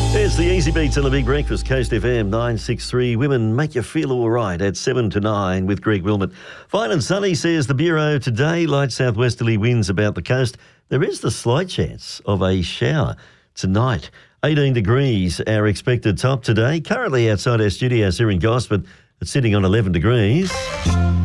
It's the Easy Beats on the Big Breakfast, Coast FM 963. Women make you feel all right at 7 to 9 with Greg Wilmot. Fine and sunny, says the Bureau today. Light southwesterly winds about the coast. There is the slight chance of a shower tonight. 18 degrees, our expected top today. Currently outside our studios here in Gosford, it's sitting on 11 degrees.